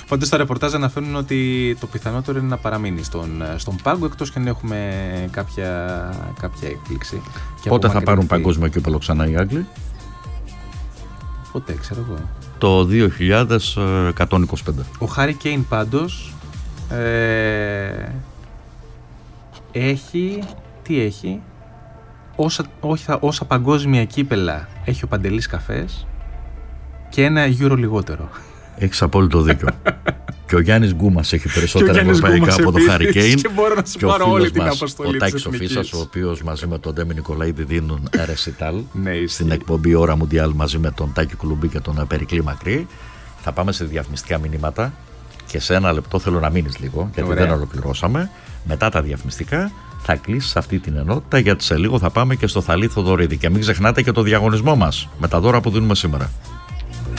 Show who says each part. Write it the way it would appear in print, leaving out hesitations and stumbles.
Speaker 1: Πάντως στα ρεπορτάζ αναφέρουν ότι το πιθανότερο είναι να παραμείνει στον πάγκο, εκτός και αν έχουμε κάποια έκπληξη.
Speaker 2: Πότε θα πάρουν παγκόσμιο κύπελλο ξανά οι Άγγλοι?
Speaker 1: Ποτέ, ξέρω εγώ.
Speaker 2: Το 2125.
Speaker 1: Ο Χάρι Κέιν πάντως έχει. Τι έχει? Όσα παγκόσμια κύπελλα έχει ο Παντελής Καφές και ένα Euro λιγότερο.
Speaker 2: Έχεις απόλυτο δίκιο. Και ο Γιάννης Γκούμας έχει περισσότερα ευρωπαϊκά από το Χάρι Κέιν.
Speaker 1: Και μπορώ να σου πάρω όλη την αποστολή.
Speaker 2: Ο Τάκης ο Φίσας, ο οποίος μαζί με τον Ντέμι Νικολαίδη δίνουν ρεσιτάλ
Speaker 1: ναι,
Speaker 2: στην εκπομπή Ώρα Μουντιάλ μαζί με τον Τάκη Κουλουμπή και τον Περικλή Μακρύ. Θα πάμε σε διαφημιστικά μηνύματα και σε ένα λεπτό θέλω να μείνεις λίγο, γιατί δεν ολοκληρώσαμε. Μετά τα διαφημιστικά θα κλείσεις αυτή την ενότητα, γιατί σε λίγο θα πάμε και στο Θαλή Θοδωρίδη. Και μην ξεχνάτε και το διαγωνισμό μας με τα δώρα που δίνουμε σήμερα.